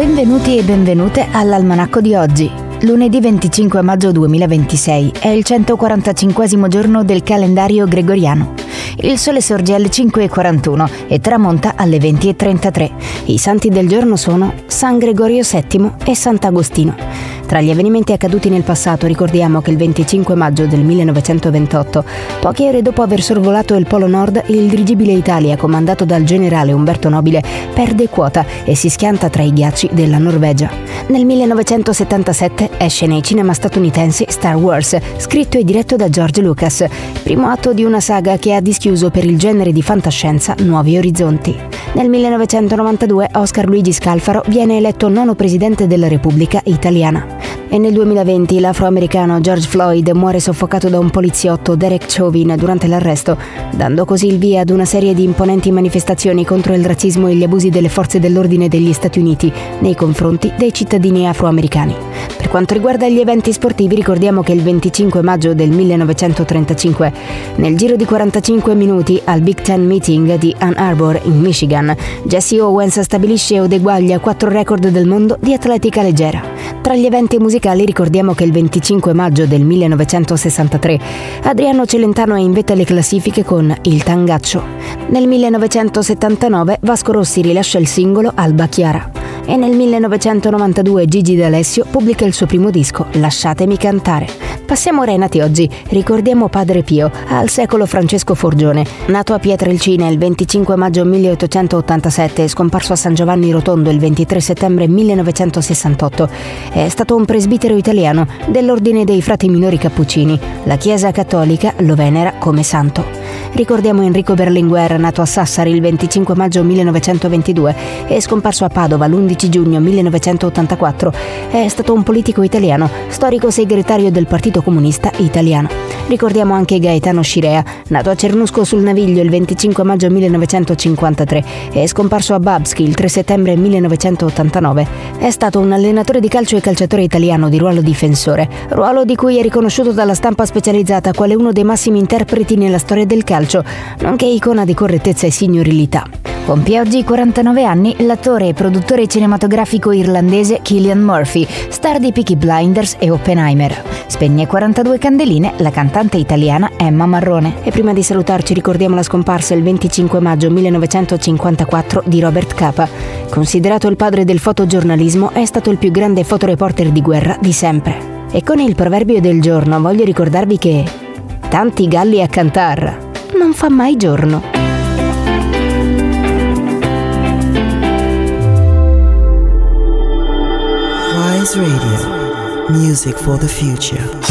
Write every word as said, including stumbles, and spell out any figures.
Benvenuti e benvenute all'Almanacco di oggi. Lunedì venticinque maggio duemilaventisei è il centoquarantacinquesimo giorno del calendario gregoriano. Il sole sorge alle cinque e quarantuno e tramonta alle venti e trentatré. I santi del giorno sono San Gregorio settimo e Sant'Agostino. Tra gli avvenimenti accaduti nel passato ricordiamo che il venticinque maggio del millenovecentoventotto, poche ore dopo aver sorvolato il Polo Nord, il dirigibile Italia, comandato dal generale Umberto Nobile, perde quota e si schianta tra i ghiacci della Norvegia. Nel millenovecentosettantasette esce nei cinema statunitensi Star Wars, scritto e diretto da George Lucas, primo atto di una saga che ha dischiuso per il genere di fantascienza nuovi orizzonti. Nel millenovecentonovantadue Oscar Luigi Scalfaro viene eletto nono presidente della Repubblica Italiana. E nel duemilaventi l'afroamericano George Floyd muore soffocato da un poliziotto, Derek Chauvin, durante l'arresto, dando così il via ad una serie di imponenti manifestazioni contro il razzismo e gli abusi delle forze dell'ordine degli Stati Uniti nei confronti dei cittadini afroamericani. Per quanto riguarda gli eventi sportivi, ricordiamo che il venticinque maggio del millenovecentotrentacinque, nel giro di quarantacinque minuti al Big Ten Meeting di Ann Arbor in Michigan, Jesse Owens stabilisce o eguaglia quattro record del mondo di atletica leggera. Tra gli eventi musicali ricordiamo che il venticinque maggio del millenovecentosessantatré Adriano Celentano è in vetta alle classifiche con Il Tangaccio. Nel millenovecentosettantanove Vasco Rossi rilascia il singolo Alba Chiara. E nel millenovecentonovantadue Gigi D'Alessio pubblica il suo primo disco, Lasciatemi cantare. Passiamo ora ai nati oggi. Ricordiamo Padre Pio, al secolo Francesco Forgione, nato a Pietrelcina il venticinque maggio milleottocentottantasette e scomparso a San Giovanni Rotondo il ventitré settembre millenovecentosessantotto. È stato un presbitero italiano dell'Ordine dei Frati Minori Cappuccini. La Chiesa Cattolica lo venera come santo. Ricordiamo Enrico Berlinguer, nato a Sassari il venticinque maggio millenovecentoventidue e scomparso a Padova l'undici giugno millenovecentottantaquattro. È stato un politico italiano, storico segretario del Partito Comunista Italiano. Ricordiamo anche Gaetano Scirea, nato a Cernusco sul Naviglio il venticinque maggio millenovecentocinquantatré e scomparso a Babski il tre settembre millenovecentottantanove. È stato un allenatore di calcio e calciatore italiano di ruolo difensore, ruolo di cui è riconosciuto dalla stampa specializzata quale uno dei massimi interpreti nella storia del calcio, nonché icona di correttezza e signorilità. Compie oggi quarantanove anni l'attore e produttore cinematografico irlandese Cillian Murphy, star di Peaky Blinders e Oppenheimer. Spegne quarantadue candeline la cantante italiana Emma Marrone. E prima di salutarci ricordiamo la scomparsa il venticinque maggio millenovecentocinquantaquattro di Robert Capa. Considerato il padre del fotogiornalismo, è stato il più grande fotoreporter di guerra di sempre. E con il proverbio del giorno voglio ricordarvi che tanti galli a cantar non fa mai giorno. Wise Radio, music for the future.